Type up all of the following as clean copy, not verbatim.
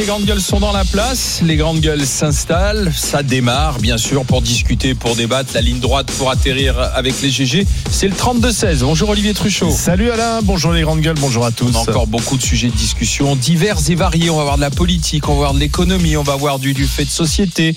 Les grandes gueules sont dans la place, les grandes gueules s'installent, ça démarre bien sûr pour discuter, pour débattre, la ligne droite pour atterrir avec les GG, c'est le 32-16. Bonjour Olivier Truchot. Salut Alain, bonjour les grandes gueules, bonjour à tous. On a encore beaucoup de sujets de discussion divers et variés, on va voir de la politique, on va voir de l'économie, on va voir du fait de société.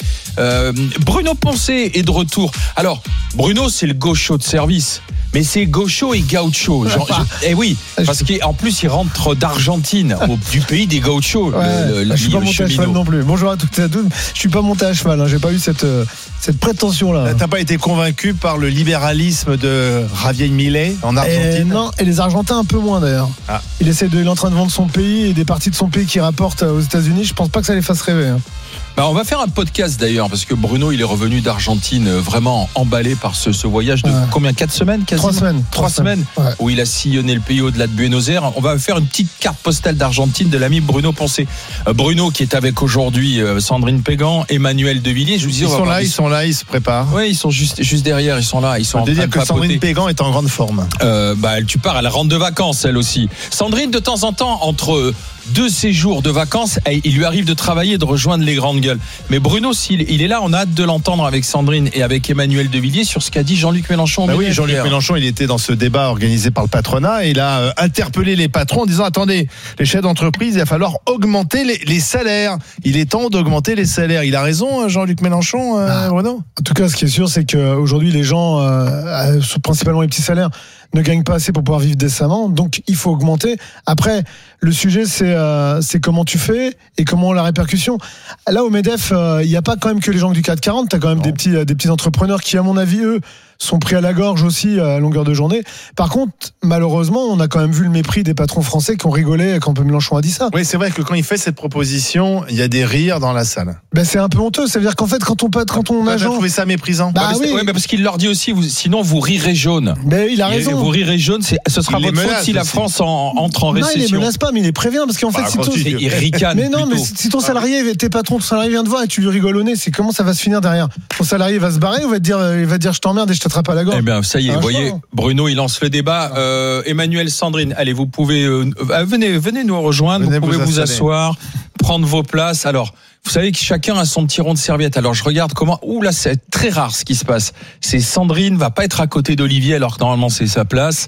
Bruno Poncet est de retour. Alors Bruno c'est le gaucho de service. Mais c'est gaucho et gaucho. Eh oui, parce qu'en plus il rentre d'Argentine, du pays des gauchos. Je suis pas monté à cheval non plus. Bonjour à toutes et à tous. Je suis pas monté à cheval. J'ai pas eu cette prétention-là. T'as pas été convaincu par le libéralisme de Javier Milei en Argentine? Non, et les Argentins un peu moins d'ailleurs. Ah. Il est en train de vendre son pays et des parties de son pays qui rapportent aux États-Unis. Je pense pas que ça les fasse rêver. On va faire un podcast d'ailleurs parce que Bruno il est revenu d'Argentine vraiment emballé par ce voyage de combien, 4 semaines quasiment? 3 semaines où il a sillonné le pays au-delà de Buenos Aires. On va faire une petite carte postale d'Argentine de l'ami Bruno Poncet. Bruno qui est avec aujourd'hui Sandrine Pégan, Emmanuel Devilliers. Je vous dis, ils sont là, ils se préparent. Oui, ils sont juste derrière, ils sont là, ils sont en train de dire que papoter. Sandrine Pégan est en grande forme. Tu pars, elle rentre de vacances elle aussi. Sandrine de temps en temps entre 2 séjours de vacances, il lui arrive de travailler et de rejoindre les grandes gueules. Mais Bruno, s'il est là, on a hâte de l'entendre avec Sandrine et avec Emmanuel Devilliers sur ce qu'a dit Jean-Luc Mélenchon. Oui, Jean-Luc Mélenchon, il était dans ce débat organisé par le patronat et il a interpellé les patrons en disant attendez, les chefs d'entreprise, il va falloir augmenter les salaires. Il est temps d'augmenter les salaires. Il a raison, Jean-Luc Mélenchon, Bruno. En tout cas, ce qui est sûr, c'est qu'aujourd'hui, les gens, principalement les petits salaires, ne gagnent pas assez pour pouvoir vivre décemment, donc il faut augmenter. Après, le sujet c'est comment tu fais et comment la répercussion. Là au MEDEF, il n'y a pas quand même que les gens du 440, tu as quand même des petits entrepreneurs qui à mon avis eux sont pris à la gorge aussi à longueur de journée. Par contre, malheureusement, on a quand même vu le mépris des patrons français qui ont rigolé quand Mélenchon a dit ça. Oui, c'est vrai que quand il fait cette proposition, il y a des rires dans la salle. C'est un peu honteux, ça veut dire qu'en fait quand on agent trouvé ça méprisant. Parce qu'il leur dit aussi sinon vous rirez jaune. Mais il a raison. Vous rirez jaune, ce sera votre faute si la France entre en récession. Non, il les menace pas, mais il les prévient parce qu'en fait il ricane. Mais non, mais si ton salarié, tes patrons, ton salarié vient te voir et tu lui rigoles au nez, c'est comment ça va se finir derrière? Ton salarié va se barrer ou va te dire je t'emmerde et je t'attrape à la gorge? Eh bien, ça y est, vous voyez, Bruno, il lance le débat. Emmanuel, Sandrine, allez, vous pouvez venez nous rejoindre, vous pouvez vous asseoir, prendre vos places. Alors, vous savez que chacun a son petit rond de serviette. Alors, je regarde comment. Là, c'est très rare ce qui se passe. C'est Sandrine va pas être à côté d'Olivier alors que normalement c'est sa place.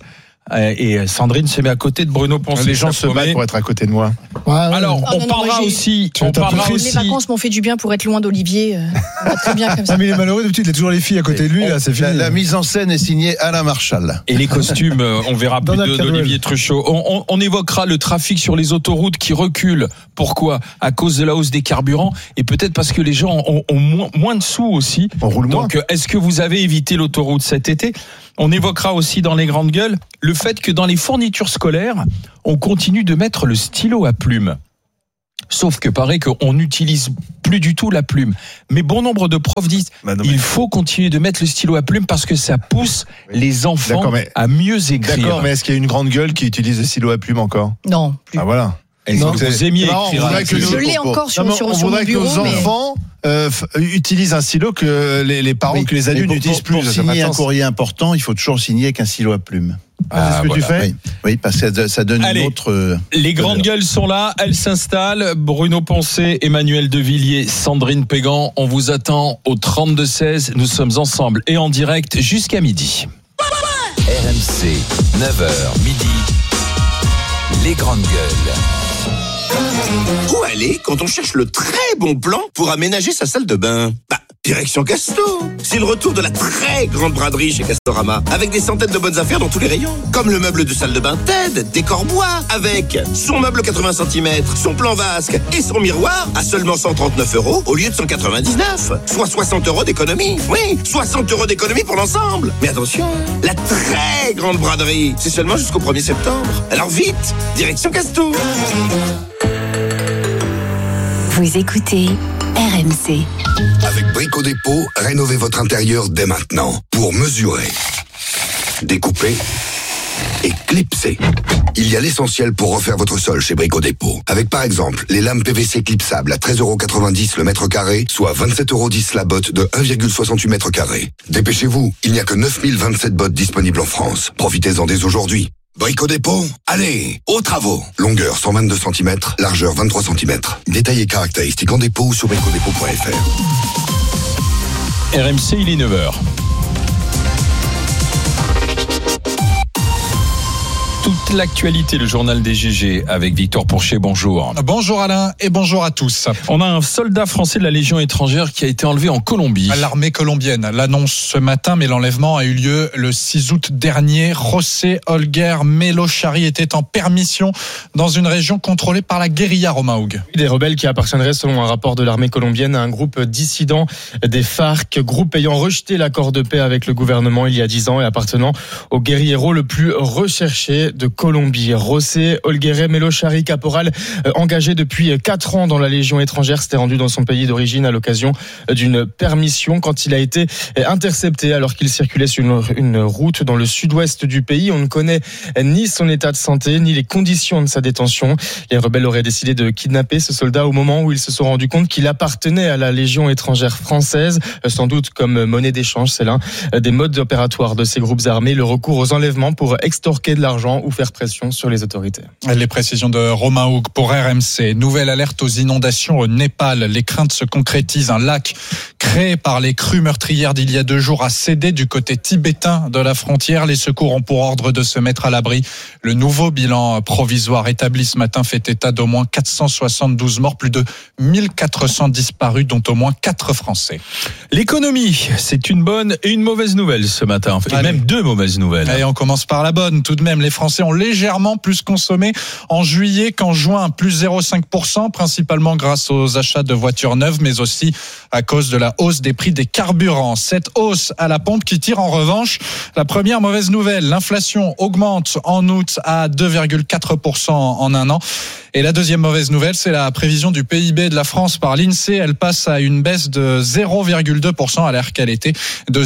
Et Sandrine se met à côté de Bruno Poncet. Les gens se battent pour être à côté de moi. Alors, on parlera aussi. Les vacances m'ont fait du bien pour être loin d'Olivier. Très bien comme ça. Mais il est malheureux d'habitude, il a toujours les filles à côté de lui. Là, c'est fini. La mise en scène est signée Alain Marchal. Et les costumes, on verra plus d'Olivier Truchot. On évoquera le trafic sur les autoroutes qui recule. Pourquoi? À cause de la hausse des carburants et peut-être parce que les gens ont moins de sous aussi. On roule moins. Donc, est-ce que vous avez évité l'autoroute cet été? On évoquera aussi dans les grandes gueules le fait que dans les fournitures scolaires, on continue de mettre le stylo à plume. Sauf que paraît qu'on n'utilise plus du tout la plume. Mais bon nombre de profs disent il faut continuer de mettre le stylo à plume parce que ça pousse les enfants à mieux écrire. D'accord, mais est-ce qu'il y a une grande gueule qui utilise le stylo à plume encore? Non, plus. Ah voilà. Vous aimiez écrire. Je l'ai encore sur mon bureau. On voudrait que nos enfants utilisent un stylo que les parents, que les adultes n'utilisent plus. Pour signer un courrier important, il faut toujours signer avec un stylo à plume. C'est ce que tu fais? Oui, parce que ça donne une autre. Les grandes gueules sont là, elles s'installent. Bruno Poncet, Emmanuel Devilliers, Sandrine Pégan. On vous attend au 32-16. Nous sommes ensemble et en direct jusqu'à midi. RMC, 9h midi. Les grandes gueules. Où aller quand on cherche le très bon plan pour aménager sa salle de bain? Direction Casto. C'est le retour de la très grande braderie chez Castorama, avec des centaines de bonnes affaires dans tous les rayons. Comme le meuble de salle de bain TED, décor bois, avec son meuble 80 cm, son plan vasque et son miroir à seulement 139 € au lieu de 199. Soit 60 € d'économie. Oui, 60 € d'économie pour l'ensemble. Mais attention, la très grande braderie, c'est seulement jusqu'au 1er septembre. Alors vite, direction Casto. Vous écoutez RMC. Avec Brico Dépôt, rénovez votre intérieur dès maintenant. Pour mesurer, découper et clipser. Il y a l'essentiel pour refaire votre sol chez Brico Dépôt. Avec par exemple les lames PVC clipsables à 13,90 € le mètre carré, soit 27,10 € la botte de 1,68 m². Dépêchez-vous, il n'y a que 9027 bottes disponibles en France. Profitez-en dès aujourd'hui. Brico Dépôt, allez, aux travaux. Longueur 122 cm, largeur 23 cm. Détails et caractéristiques en dépôt sur bricodépôt.fr. RMC, il est 9h. Toute l'actualité, le journal des GG avec Victor Pourchet, bonjour. Bonjour Alain et bonjour à tous. On a un soldat français de la Légion étrangère qui a été enlevé en Colombie. L'armée colombienne l'annonce ce matin, mais l'enlèvement a eu lieu le 6 août dernier. José Holguer Melochari était en permission dans une région contrôlée par la guérilla Romaoug. Des rebelles qui appartiendraient, selon un rapport de l'armée colombienne, à un groupe dissident des FARC, groupe ayant rejeté l'accord de paix avec le gouvernement il y a 10 ans et appartenant au guérillero le plus recherché de Colombie. José Holguer Melochari, caporal engagé depuis 4 ans dans la Légion étrangère, s'était rendu dans son pays d'origine à l'occasion d'une permission quand il a été intercepté alors qu'il circulait sur une route dans le sud-ouest du pays. On ne connaît ni son état de santé ni les conditions de sa détention. Les rebelles auraient décidé de kidnapper ce soldat au moment où ils se sont rendus compte qu'il appartenait à la Légion étrangère française, sans doute comme monnaie d'échange. C'est l'un des modes opératoires de ces groupes armés, le recours aux enlèvements pour extorquer de l'argent ou faire pression sur les autorités. Les précisions de Romaoug pour RMC. Nouvelle alerte aux inondations au Népal. Les craintes se concrétisent. Un lac créé par les crues meurtrières d'il y a 2 jours a cédé du côté tibétain de la frontière. Les secours ont pour ordre de se mettre à l'abri. Le nouveau bilan provisoire établi ce matin fait état d'au moins 472 morts, plus de 1400 disparus, dont au moins 4 Français. L'économie, c'est une bonne et une mauvaise nouvelle ce matin. Et même 2 mauvaises nouvelles. Allez, on commence par la bonne. Tout de même, les Français ont légèrement plus consommé en juillet qu'en juin, plus 0,5%, principalement grâce aux achats de voitures neuves, mais aussi à cause de la hausse des prix des carburants. Cette hausse à la pompe qui tire en revanche la première mauvaise nouvelle. L'inflation augmente en août à 2,4% en un an. Et la deuxième mauvaise nouvelle, c'est la prévision du PIB de la France par l'INSEE. Elle passe à une baisse de 0,2% alors qu'elle était de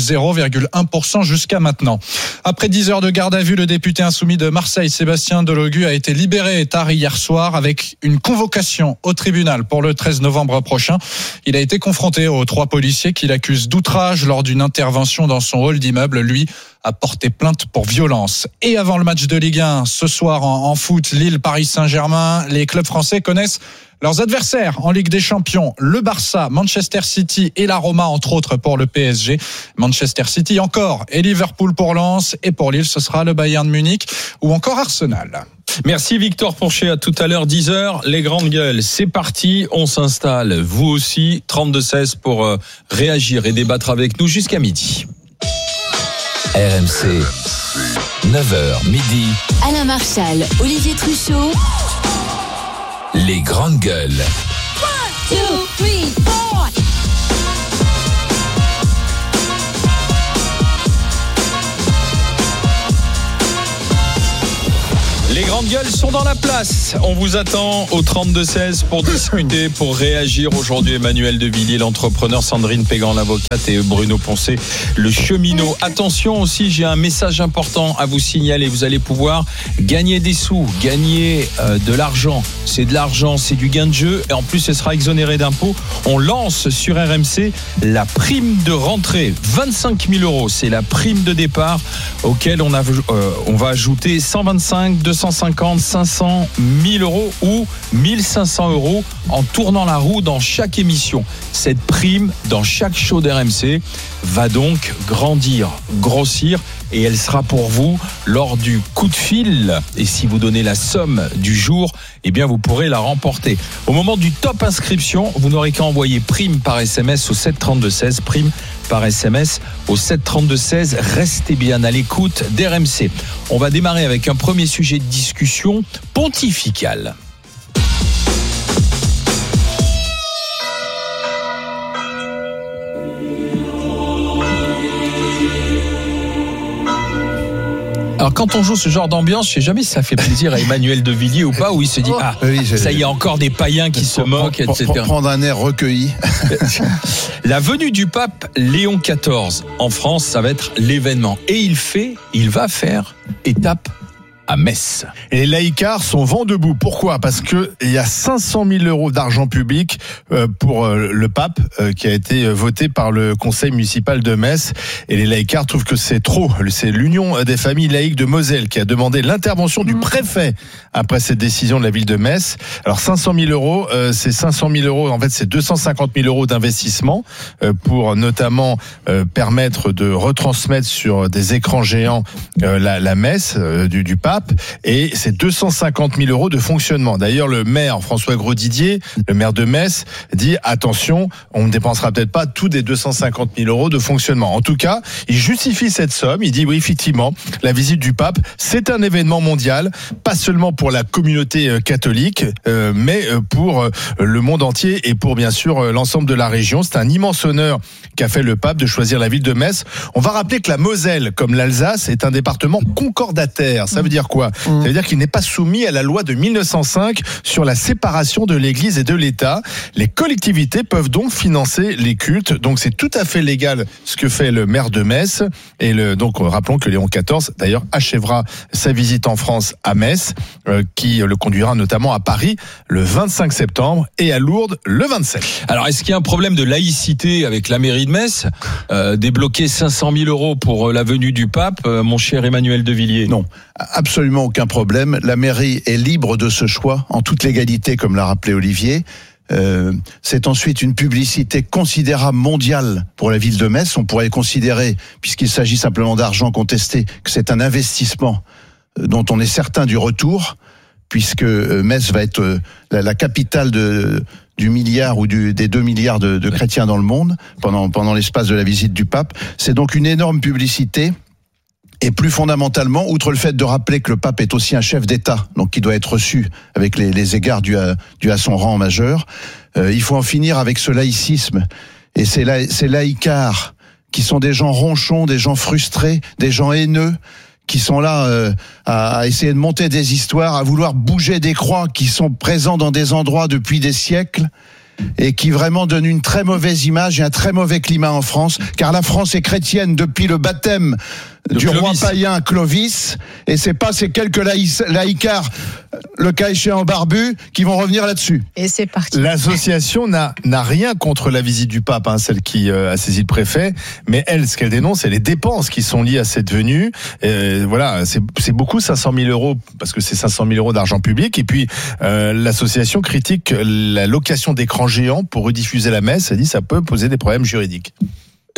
0,1% jusqu'à maintenant. Après 10 heures de garde à vue, le député insoumis de Marseille, Sébastien Delogu, a été libéré tard hier soir avec une convocation au tribunal pour le 13 novembre prochain. Il a été confronté aux 3 policiers qui l'accusent d'outrage lors d'une intervention dans son hall d'immeuble. Lui a porté plainte pour violence. Et avant le match de Ligue 1, ce soir en foot, Lille, Paris Saint-Germain, les clubs français connaissent leurs adversaires en Ligue des Champions, le Barça, Manchester City et la Roma, entre autres pour le PSG. Manchester City encore, et Liverpool pour Lens, et pour Lille, ce sera le Bayern Munich ou encore Arsenal. Merci Victor Pourchet, à tout à l'heure 10h, les grandes gueules, c'est parti, on s'installe, vous aussi, 32-16 pour réagir et débattre avec nous jusqu'à midi. RMC, 9h midi. Alain Marchal, Olivier Truchot. Les grandes gueules. 1, 2, 3, 4. Les grandes gueules sont dans la place. On vous attend au 32-16 pour discuter, pour réagir. Aujourd'hui, Emmanuel de Villiers, l'entrepreneur, Sandrine Pégan, l'avocate, et Bruno Poncet, le cheminot. Attention aussi, j'ai un message important à vous signaler. Vous allez pouvoir gagner des sous, gagner de l'argent. C'est de l'argent, c'est du gain de jeu. Et en plus, ce sera exonéré d'impôts. On lance sur RMC la prime de rentrée. 25 000 €. C'est la prime de départ auquel on va ajouter 125, 250, 500, 1000 € ou 1500 € en tournant la roue dans chaque émission. Cette prime, dans chaque show d'RMC, va donc grandir, grossir, et elle sera pour vous lors du coup de fil. Et si vous donnez la somme du jour, eh bien vous pourrez la remporter. Au moment du top inscription, vous n'aurez qu'à envoyer prime par SMS au 732-16, prime par SMS au 732-16. Restez bien à l'écoute d'RMC. On va démarrer avec un premier sujet de discussion pontifical. Alors quand on joue ce genre d'ambiance, je sais jamais si ça fait plaisir à Emmanuel de Villiers ou pas, où il se dit ça y est, encore des païens qui se moquent, etc. Pour prendre un air recueilli. La venue du pape Léon XIV en France, ça va être l'événement. Et il va faire étape à Metz. Et les laïcards sont vent debout. Pourquoi ? Parce que il y a 500 000 euros d'argent public pour le pape qui a été voté par le conseil municipal de Metz. Et les laïcards trouvent que c'est trop. C'est l'Union des familles laïques de Moselle qui a demandé l'intervention du préfet après cette décision de la ville de Metz. Alors 500 000 euros, c'est 500 000 euros. En fait, c'est 250 000 euros d'investissement pour notamment permettre de retransmettre sur des écrans géants la messe du pape, et c'est 250 000 euros de fonctionnement. D'ailleurs, le maire François Grosdidier, le maire de Metz, dit attention, on ne dépensera peut-être pas tous des 250 000 euros de fonctionnement. En tout cas, il justifie cette somme. Il dit oui, effectivement, la visite du pape, c'est un événement mondial, pas seulement pour la communauté catholique, mais pour le monde entier et pour bien sûr l'ensemble de la région. C'est un immense honneur qu'a fait le pape de choisir la ville de Metz. On va rappeler que la Moselle, comme l'Alsace, est un département concordataire. Ça veut dire quoi ? Ça veut dire qu'il n'est pas soumis à la loi de 1905 sur la séparation de l'Église et de l'État. Les collectivités peuvent donc financer les cultes. Donc c'est tout à fait légal ce que fait le maire de Metz. Et donc rappelons que Léon XIV, d'ailleurs, achèvera sa visite en France à Metz, qui le conduira notamment à Paris le 25 septembre et à Lourdes le 27. Alors est-ce qu'il y a un problème de laïcité avec la mairie de Metz ? Débloquer 500 000 euros pour la venue du pape, mon cher Emmanuel de Villiers ? Non, absolument aucun problème. La mairie est libre de ce choix, en toute légalité, comme l'a rappelé Olivier. C'est ensuite une publicité considérable mondiale pour la ville de Metz. On pourrait considérer, puisqu'il s'agit simplement d'argent contesté, que c'est un investissement dont on est certain du retour, puisque Metz va être la capitale du milliard ou des 2 milliards de chrétiens dans le monde pendant l'espace de la visite du pape. C'est donc une énorme publicité. Et plus fondamentalement, outre le fait de rappeler que le pape est aussi un chef d'État, donc qui doit être reçu avec les égards dus à son rang majeur, il faut en finir avec ce laïcisme. Et ces laïcards, qui sont des gens ronchons, des gens frustrés, des gens haineux, qui sont là à essayer de monter des histoires, à vouloir bouger des croix qui sont présents dans des endroits depuis des siècles, et qui vraiment donne une très mauvaise image et un très mauvais climat en France, car la France est chrétienne depuis le baptême du roi païen Clovis, et c'est pas ces quelques laïcards, le cas échéant barbus, qui vont revenir là-dessus. Et c'est parti. L'association n'a rien contre la visite du pape, celle qui a saisi le préfet, mais elle, ce qu'elle dénonce, c'est les dépenses qui sont liées à cette venue. Voilà, c'est beaucoup, 500 000 euros, parce que c'est 500 000 euros d'argent public, et puis l'association critique la location d'écrans géants pour rediffuser la messe. Elle dit que ça peut poser des problèmes juridiques. Sandrine ?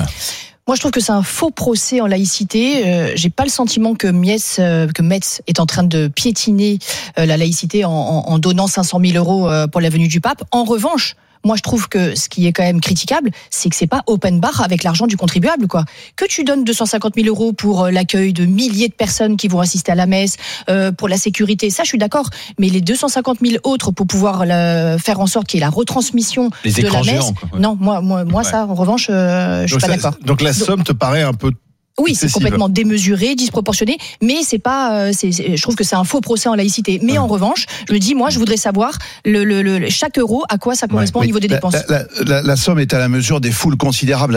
Moi, je trouve que c'est un faux procès en laïcité. J'ai pas le sentiment que Metz est en train de piétiner la laïcité en donnant 500 000 euros pour la venue du pape. En revanche, moi, je trouve que ce qui est quand même critiquable, c'est que c'est pas open bar avec l'argent du contribuable, quoi. Que tu donnes 250 000 euros pour l'accueil de milliers de personnes qui vont assister à la messe, pour la sécurité, ça, je suis d'accord. Mais les 250 000 autres pour pouvoir faire en sorte qu'il y ait la retransmission de la messe, géants, quoi. Non, moi, ça, en revanche, je suis pas d'accord. Donc la somme te paraît un peu... Oui, c'est complètement démesuré, disproportionné, mais c'est pas. Je trouve que c'est un faux procès en laïcité. Mais en revanche, je me dis, moi, je voudrais savoir chaque euro à quoi ça correspond au niveau des dépenses. La somme est à la mesure des foules considérables